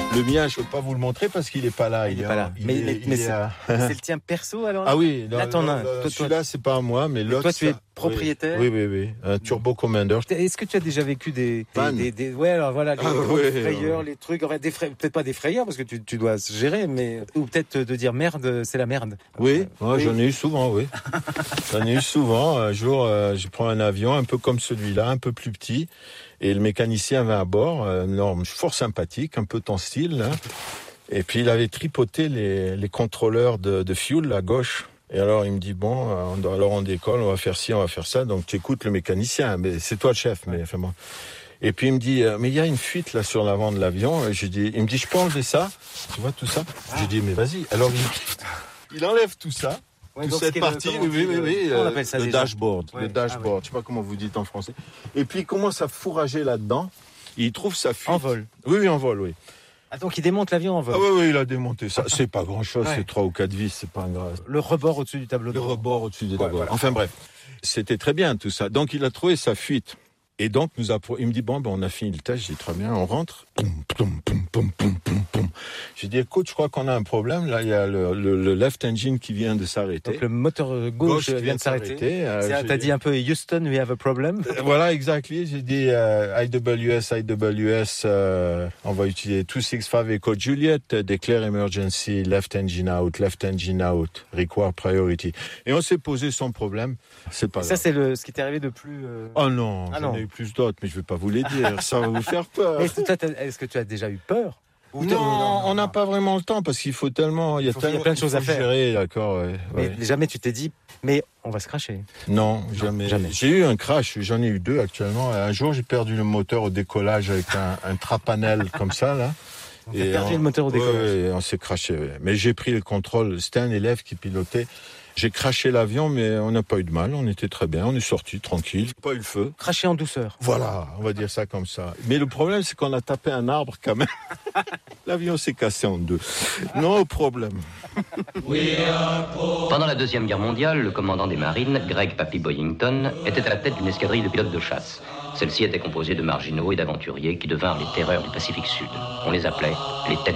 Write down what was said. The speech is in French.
Le mien, je ne peux pas vous le montrer parce qu'il n'est pas là. Il est pas là. Mais c'est le tien perso alors? Ah oui, là t'en as. Celui-là, c'est pas à moi, mais l'autre. Toi, tu es propriétaire? Oui. Un Turbo Commander. Est-ce que tu as déjà vécu des ouais, alors voilà, les frayeurs, les trucs, peut-être pas des frayeurs parce que tu dois se gérer, mais ou peut-être de dire merde, c'est la merde. Oui, j'en ai eu souvent, oui. J'en ai eu souvent. Un jour, je prends un avion un peu comme celui-là, un peu plus petit. Et le mécanicien avait à bord, un homme fort sympathique, un peu ton style, là. Et puis il avait tripoté les contrôleurs de fuel à gauche. Et alors il me dit alors on décolle, on va faire ci, on va faire ça. Donc tu écoutes le mécanicien, mais c'est toi le chef, mais enfin bon. Et puis il me dit mais il y a une fuite là sur l'avant de l'avion. Et il me dit je peux enlever ça, tu vois tout ça. J'ai dit mais vas-y. Alors il enlève tout ça. Ouais, toute cette partie, oui. On appelle ça le déjà dashboard. Ouais. Le dashboard, je sais pas comment vous dites en français. Et puis il commence à fourrager là-dedans. Il trouve sa fuite. En vol. Oui, en vol, oui. Ah, donc il démonte l'avion en vol. Ah oui, il a démonté ça. C'est pas grand-chose, c'est 3 ou 4 vis, c'est pas grave. Le rebord au-dessus du tableau de bord. Le rebord au-dessus du tableau. Voilà. Enfin bref, c'était très bien tout ça. Donc il a trouvé sa fuite. Et donc il me dit on a fini le test. J'ai dit très bien, on rentre. J'ai dit écoute, je crois qu'on a un problème. Là, il y a le left engine qui vient de s'arrêter. Donc le moteur gauche vient de s'arrêter. T'as dit un peu Houston, we have a problem. Voilà, exactement. J'ai dit IWS, on va utiliser 265 Echo Juliet, declare emergency, left engine out, require priority. Et on s'est posé son problème. C'est pas grave. Ça, c'est ce qui t'est arrivé de plus. Oh non, j'en ai eu plus d'autres, mais je vais pas vous les dire. Ça va vous faire peur. Est-ce que tu as déjà eu peur? Non, on n'a pas vraiment le temps parce qu'il faut tellement. Il y a plein de choses à faire. Gérer, d'accord. Mais jamais tu t'es dit, mais on va se crasher. Non, jamais. J'ai eu un crash. J'en ai eu 2 actuellement. Un jour, j'ai perdu le moteur au décollage avec un trapanel comme ça là. On a perdu le moteur au décollage. Oui, on s'est crashé. Ouais. Mais j'ai pris le contrôle. C'était un élève qui pilotait. J'ai crashé l'avion, mais on n'a pas eu de mal. On était très bien. On est sorti tranquille. Pas eu le feu. Craché en douceur. Voilà, on va dire ça comme ça. Mais le problème, c'est qu'on a tapé un arbre quand même. L'avion s'est cassé en 2. No problème. Pendant la Deuxième Guerre mondiale, le commandant des marines, Greg Papy Boyington, était à la tête d'une escadrille de pilotes de chasse. Celle-ci était composée de marginaux et d'aventuriers qui devinrent les terreurs du Pacifique Sud. On les appelait les têtes